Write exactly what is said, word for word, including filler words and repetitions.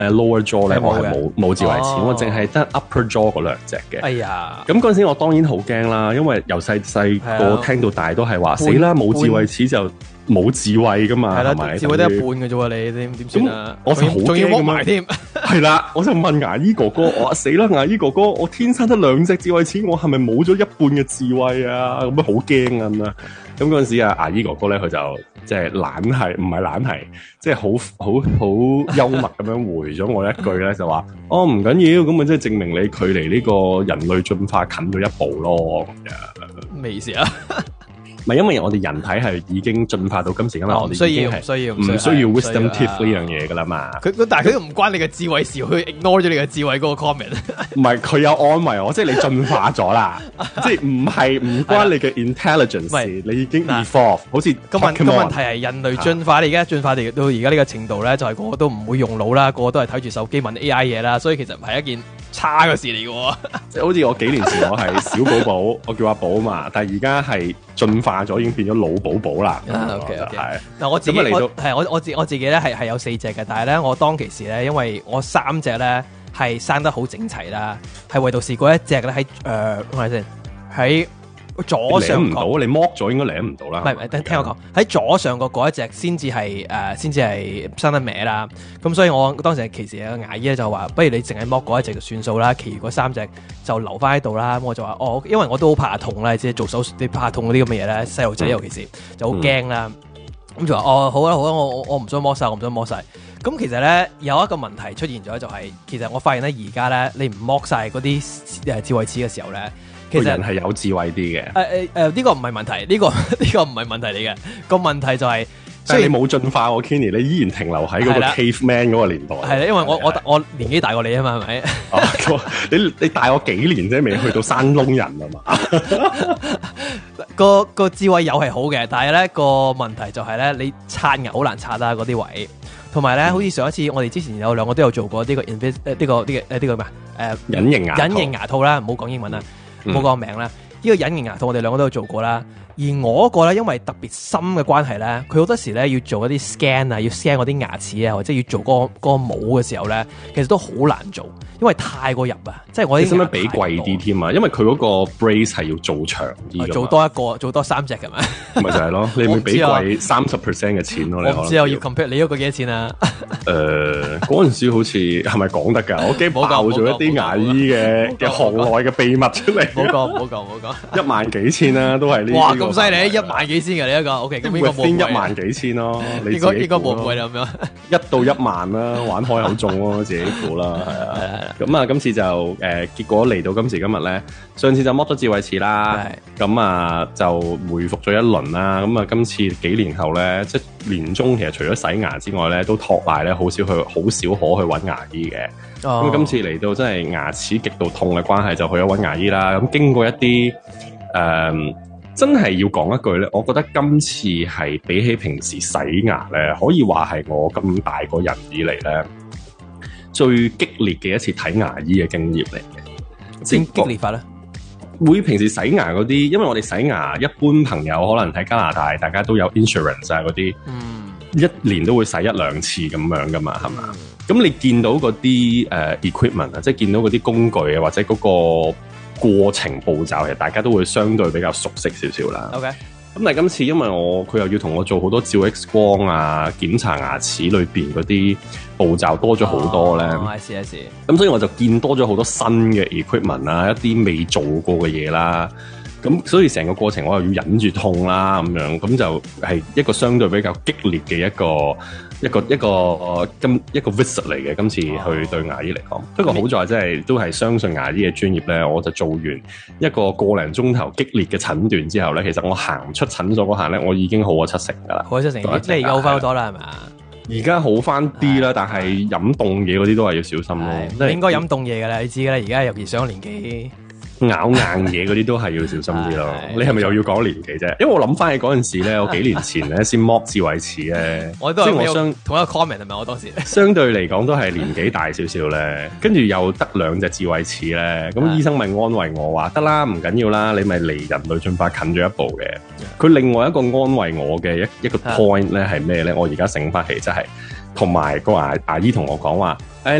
誒 lower jaw 咧，我係係冇冇冇智慧齒， 哦我淨係得 upper jaw 嗰兩隻嘅。 哎呀， 咁嗰陣時我當然好驚啦，因為由細細個聽到大都係話死啦，冇智慧齒就冇智慧噶嘛， 係啦， 係咪？ 智慧得一半嘅啫喎，你點點算啊？ 我就好仲要驚剝埋添， 係啦，我就問牙醫哥哥，我話死啦，牙醫哥哥，我天生得兩隻智慧齒，我係咪冇咗一半嘅智慧啊？咁樣好驚啊！咁嗰陣時啊，牙醫哥哥咧，佢就即係懶係，唔係懶係，即係好好好幽默咁樣回咗我一句咧，就話：哦，唔緊要，咁咪即係證明你距離呢個人類進化近咗一步咯。咁樣咩意思啊？ 唔係因為我哋人體係已經進化到今時今日， 哦我哋唔需要已經係唔需要唔需要 wisdom 唔需要 teeth 呢樣嘢噶啦嘛。 佢佢但係佢都唔關你嘅智慧事，佢 ignore 咗你嘅智慧嗰個 comment。 唔係佢有安慰我，即係你進化咗啦，即係唔係唔關你嘅 intelligence，你已經 evolve，好似個問個 Pokemon 問題係人類進化，你而家進化到而家呢個程度咧，就係個個都唔會用腦啦，個個都係睇住手機問 A I 嘢啦，所以其實唔係一件差嘅事嚟嘅。 即係好似我幾年前我係小寶寶，我叫阿寶啊嘛，但係而家係進化咗，已經變咗老寶寶啦。 OK OK， 係嗱我自己咁啊嚟到我係我我自我自己咧係係有四隻嘅，但係咧我當其時咧，因為我三隻咧係生得好整齊啦，係唯獨試過一隻咧喺誒，睇下先喺左上角領唔到，你剝咗應該領唔到啦。 唔係唔係，聽聽我講，喺左上角嗰一隻先至係誒，先至係生得歪啦。咁所以我當時其實有個牙醫咧就話，不如你淨係剝嗰一隻就算數啦，其餘嗰三隻就留翻喺度啦。咁我就話，哦，因為我都好怕痛啦，即係做手術你怕痛嗰啲咁嘅嘢咧，細路仔尤其是就好驚啦。咁就話，哦，好啦好啦，我我我唔想剝晒，我唔想剝晒。咁其實咧有一個問題出現咗，就係、是、其實我發現咧而家咧你唔剝晒嗰啲誒智慧齒嘅時候咧，其實人係有智慧啲嘅。 誒誒誒，呢個唔係問題，呢、這個呢、這個唔係問題嚟嘅。個問題就係、是， 但係你冇進化喎 Kenny，你依然停留喺嗰個 caveman 嗰個年代。 係啦，因為我我我年紀大過你啊嘛，係咪？ 你你大我幾年啫，未去到山窿人啊嘛。 個個智慧又係好嘅，但係咧個問題就係咧，你刷牙好難刷啦嗰啲位，同埋咧，好似上一次我哋之前有兩個都有做過呢個 invis 誒呢個呢個誒呢個咩誒隱形牙套隱形牙套啦，唔好講英文啦，唔好講名啦。呢個隱形牙套我哋兩個都有做過啦，而我嗰個咧因為特別深嘅關係咧，佢好多時咧要做一啲 scan 啊，要 scan 嗰啲牙齒啊，或者要做嗰個嗰個模嘅時候咧，其實都好難做，因為太過入啊，即係我啲使唔使俾貴啲添啊？因為佢嗰個 brace 係要做長啲㗎， 做多一個，做多三隻係咪？ 咪就係咯，你咪俾貴三十 percent 嘅錢咯。 我唔知我要 compare 你嗰個幾多錢啊？ 誒，嗰陣時好似係咪講得㗎？我驚爆咗一啲牙醫嘅嘅行內嘅秘密出嚟。 唔好講，唔好講，唔好講。 一萬幾千啦，都係呢。 哇，咁犀利，一萬幾千嘅你一個 OK，咁應該冇先一萬幾千咯，你應該應該冇貴啦咁樣。 一到一萬啦，玩開口中咯，自己估啦，係啊。咁啊，今次就誒、呃，結果嚟到今時今日咧，上次就剝咗智慧齒啦，咁啊就回復咗一輪啦。咁啊，今次幾年後咧，即係年中其實除咗洗牙之外咧，都托賴咧，好少去，好少可去揾牙醫嘅。咁、哦、今次嚟到真係牙齒極度痛嘅關係，就去咗揾牙醫啦。咁經過一啲誒、呃，真係要講一句咧，我覺得今次係比起平時洗牙咧，可以話係我咁大個人以嚟咧最激烈嘅一次睇牙醫嘅經驗嚟嘅。 點激烈法咧？ 會平時洗牙嗰啲，因為我哋洗牙一般朋友可能喺加拿大，大家都有 insurance 啊嗰啲，嗯，一年都會洗一兩次咁樣噶嘛，係嘛？咁、嗯、你見到嗰啲誒 equipment 啊，即係見到嗰啲工具啊，或者嗰個過程步驟，其實大家都會相對比較熟悉少少啦。 OK。咁但係今次因為我佢又要同我做好多照 X 光啊，檢查牙齒裏邊嗰啲步驟多咗好多咧。 哦，係是係是。 咁所以我就見多咗好多新嘅 equipment 啊，一啲未做過嘅嘢啦。咁所以成個過程我又要忍住痛啦，咁樣咁就係一個相對比較激烈嘅一個一個一個今一個 visit 嚟嘅。今次去對牙醫嚟講，不過好在即係都係相信牙醫嘅專業咧，我就做完一個個零鐘頭激烈嘅診斷之後咧，其實我行出診所嗰下咧，我已經好咗七成噶啦， 好咗七成，即係而家好翻好多啦，係咪？ 而家好翻啲啦，但係飲凍嘢嗰啲都係要小心咯。 你應該飲凍嘢噶啦，你知噶啦，而家尤其上咗年紀。 咬硬嘢嗰啲都係要小心啲咯。你係咪又要講年紀啫？因為我諗翻起嗰陣時咧，我幾年前咧先剝智慧齒咧， 我都係我相同一個 comment 係咪？我當時相對嚟講都係年紀大少少咧，跟住又得兩隻智慧齒咧，咁醫生咪安慰我話：得啦，唔緊要啦，你咪離人類進化近咗一步嘅。佢另外一個安慰我嘅一一個 point 咧係咩咧？我而家醒翻起，即係同埋個牙牙醫同我講話。